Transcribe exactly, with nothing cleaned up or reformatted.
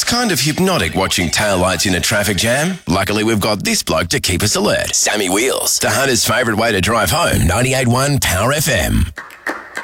kind of hypnotic watching taillights in a traffic jam. Luckily, we've got this bloke to keep us alert. Sammy Wheels, the hunter's favourite way to drive home. ninety-eight point one Power F M.